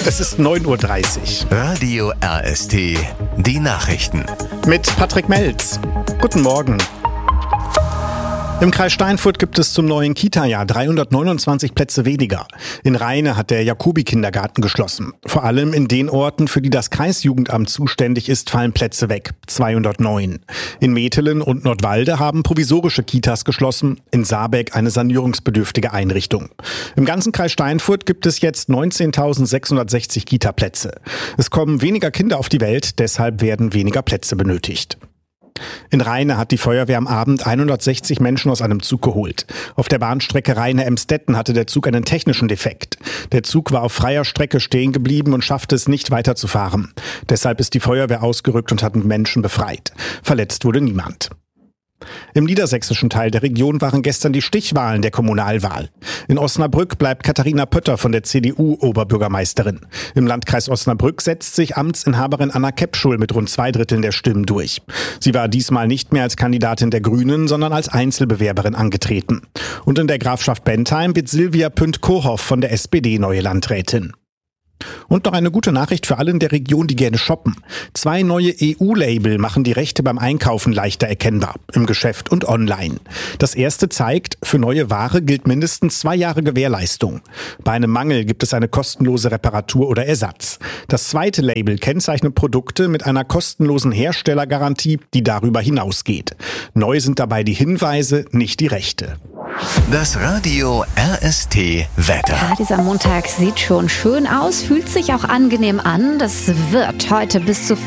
Es ist 9:30 Uhr. Radio RST, die Nachrichten. Mit Patrick Melz. Guten Morgen. Im Kreis Steinfurt gibt es zum neuen Kita-Jahr 329 Plätze weniger. In Rheine hat der Jacobi-Kindergarten geschlossen. Vor allem in den Orten, für die das Kreisjugendamt zuständig ist, fallen Plätze weg. 209. In Metelen und Nordwalde haben provisorische Kitas geschlossen. In Saarbeck eine sanierungsbedürftige Einrichtung. Im ganzen Kreis Steinfurt gibt es jetzt 19.660 Kita-Plätze. Es kommen weniger Kinder auf die Welt, deshalb werden weniger Plätze benötigt. In Rheine hat die Feuerwehr am Abend 160 Menschen aus einem Zug geholt. Auf der Bahnstrecke Rheine-Emstetten hatte der Zug einen technischen Defekt. Der Zug war auf freier Strecke stehen geblieben und schaffte es nicht weiterzufahren. Deshalb ist die Feuerwehr ausgerückt und hat Menschen befreit. Verletzt wurde niemand. Im niedersächsischen Teil der Region waren gestern die Stichwahlen der Kommunalwahl. In Osnabrück bleibt Katharina Pötter von der CDU Oberbürgermeisterin. Im Landkreis Osnabrück setzt sich Amtsinhaberin Anna Kepschul mit rund 2/3 der Stimmen durch. Sie war diesmal nicht mehr als Kandidatin der Grünen, sondern als Einzelbewerberin angetreten. Und in der Grafschaft Bentheim wird Silvia Pünd-Kohoff von der SPD neue Landrätin. Und noch eine gute Nachricht für alle in der Region, die gerne shoppen. 2 neue EU-Label machen die Rechte beim Einkaufen leichter erkennbar, im Geschäft und online. Das erste zeigt, für neue Ware gilt mindestens 2 Jahre Gewährleistung. Bei einem Mangel gibt es eine kostenlose Reparatur oder Ersatz. Das zweite Label kennzeichnet Produkte mit einer kostenlosen Herstellergarantie, die darüber hinausgeht. Neu sind dabei die Hinweise, nicht die Rechte. Das Radio RST Wetter. Ja, dieser Montag sieht schon schön aus, fühlt sich auch angenehm an. Das wird heute bis zu